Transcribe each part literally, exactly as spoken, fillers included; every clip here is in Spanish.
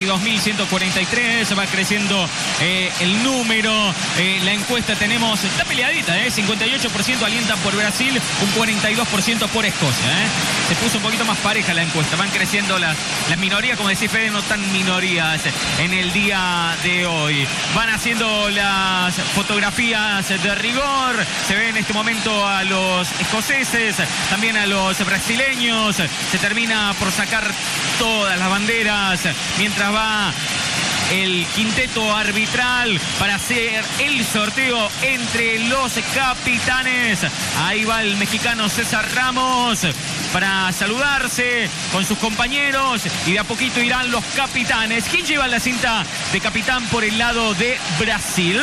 dos mil ciento cuarenta y tres, va creciendo eh, el número, eh, la encuesta tenemos, está peleadita, eh, cincuenta y ocho por ciento alientan por Brasil, un cuarenta y dos por ciento por Escocia, eh. Se puso un poquito más pareja la encuesta, van creciendo las, las minorías, como decía Fede, no tan minorías en el día de hoy. Van haciendo las fotografías de rigor, se ve en este momento a los escoceses, también a los brasileños, se termina por sacar todas las banderas, mientras va el quinteto arbitral para hacer el sorteo entre los capitanes. Ahí va el mexicano César Ramos para saludarse con sus compañeros y de a poquito irán los capitanes. ¿Quién lleva la cinta de capitán por el lado de Brasil?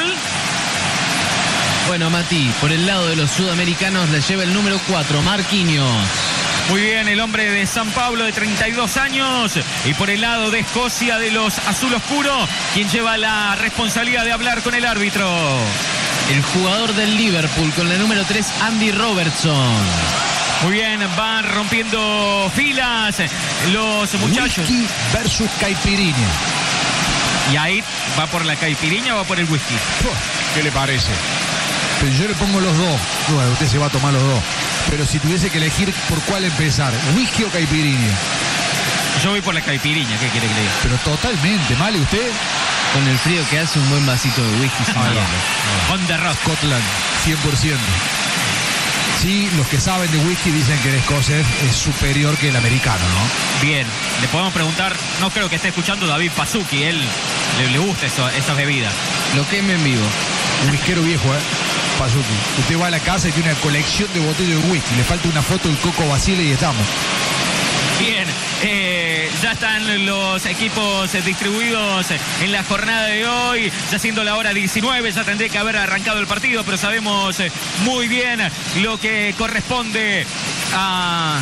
Bueno, Mati, por el lado de los sudamericanos la lleva el número cuatro, Marquinhos. Muy bien, el hombre de San Pablo de treinta y dos años. Y por el lado de Escocia, de los azul oscuro, quien lleva la responsabilidad de hablar con el árbitro. El jugador del Liverpool con el número tres, Andy Robertson. Muy bien, van rompiendo filas los muchachos. Whisky versus caipirinha. ¿Y ahí va por la caipirinha o va por el whisky? ¿Qué le parece? Pero yo le pongo los dos. Bueno, usted se va a tomar los dos. Pero si tuviese que elegir por cuál empezar, whisky o caipirinha. Yo voy por la caipirinha, ¿qué quiere que le diga? Pero totalmente, ¿vale usted? Con el frío que hace, un buen vasito de whisky sin hielo. On the rock. Scotland, cien por ciento. Sí, los que saben de whisky dicen que el escocés es superior que el americano, ¿no? Bien, le podemos preguntar, no creo que esté escuchando David Pazuki, él le, le gusta eso, esas bebidas. Lo queme en vivo. Un whiskero viejo, ¿eh? Pazuki. Usted va a la casa y tiene una colección de botellas de whisky. Le falta una foto del Coco Basile y estamos. Bien, eh, ya están los equipos distribuidos en la jornada de hoy, ya siendo la hora diecinueve, ya tendría que haber arrancado el partido, pero sabemos muy bien lo que corresponde a,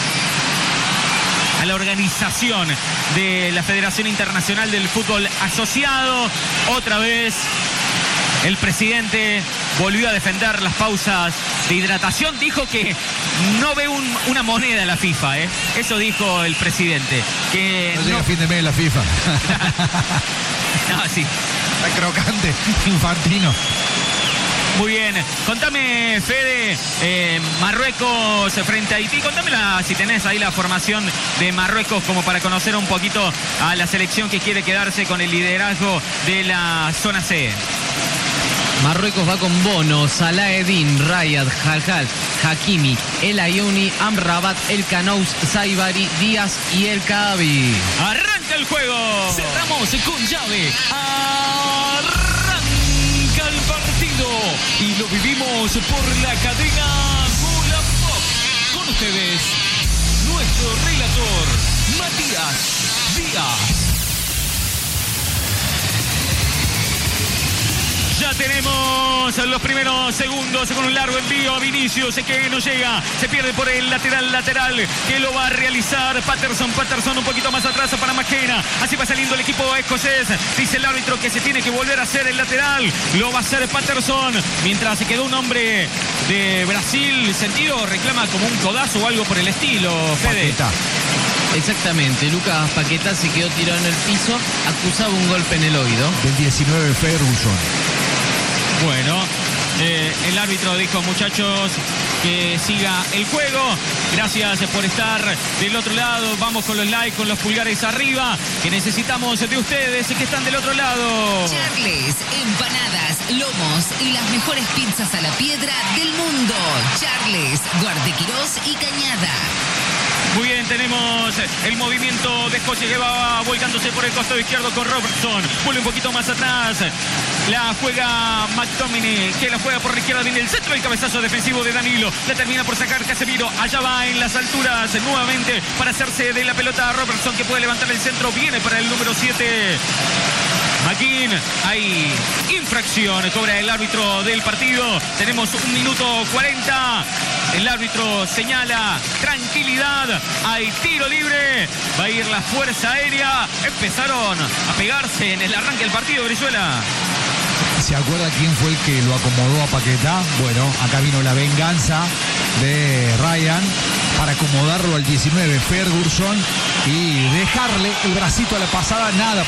a la organización de la Federación Internacional del Fútbol Asociado. Otra vez el presidente volvió a defender las pausas de hidratación. Dijo que no ve un, una moneda en la FIFA, ¿eh? Eso dijo el presidente. Que no llega no... a fin de mes la FIFA. No, sí. Está crocante, infantino. Muy bien, contame, Fede, eh, Marruecos frente a Haití, contámela si tenés ahí la formación de Marruecos como para conocer un poquito a la selección que quiere quedarse con el liderazgo de la zona C. Marruecos va con Bono, Salaedin, Rayad, Jalhal, Hakimi, El Ayouni, Amrabat, El Kanous, Saibari, Díaz y El Kaabi. ¡Arranca el juego! Cerramos con llave. Arranca el partido y lo vivimos por la cadena Gula Pop. Con ustedes, nuestro relator, Matías Díaz. Ya tenemos los primeros segundos con un largo envío a Vinicius que no llega, se pierde por el lateral lateral que lo va a realizar Patterson, Patterson un poquito más atrás para Majena, así va saliendo el equipo escocés, dice el árbitro que se tiene que volver a hacer el lateral, lo va a hacer Patterson, mientras se quedó un hombre de Brasil sentido, reclama como un codazo o algo por el estilo, Fede. Paqueta. Exactamente, Lucas Paquetá se quedó tirado en el piso, acusaba un golpe en el oído. Del diecinueve, Ferguson. Bueno, eh, el árbitro dijo, muchachos, que siga el juego. Gracias por estar del otro lado. Vamos con los likes, con los pulgares arriba, que necesitamos de ustedes que están del otro lado. Charles, empanadas, lomos y las mejores pizzas a la piedra del mundo. Charles, Guardequirós y Cañada. Muy bien, tenemos el movimiento de Escocia que va volcándose por el costado izquierdo con Robertson. Vuelve un poquito más atrás. La juega McTominay, que la juega por la izquierda. Viene el centro del cabezazo defensivo de Danilo. La termina por sacar Casemiro. Allá va en las alturas nuevamente para hacerse de la pelota a Robertson, que puede levantar el centro. Viene para el número siete. McKean, hay infracción, cobra el árbitro del partido. Tenemos un minuto cuarenta. El árbitro señala tranquilidad. Hay tiro libre. Va a ir la Fuerza Aérea. Empezaron a pegarse en el arranque del partido, Brizuela. ¿Se acuerda quién fue el que lo acomodó a Paquetá? Bueno, acá vino la venganza de Ryan para acomodarlo al diecinueve, Ferguson, y dejarle el bracito a la pasada, nada.